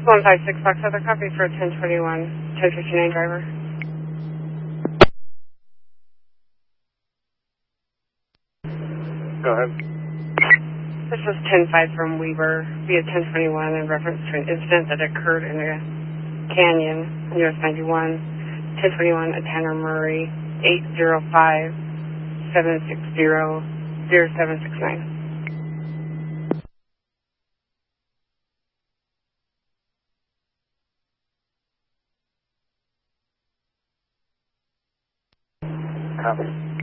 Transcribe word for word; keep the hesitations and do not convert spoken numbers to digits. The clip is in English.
one five six Fox, other copy for ten twenty-one, ten fifty-nine driver. Go ahead. This is ten five from Weber via ten twenty-one in reference to an incident that occurred in the canyon on U S ninety-one, ten twenty-one at Tanner Murray, eight zero five, seven six zero, zero seven six nine. Copy.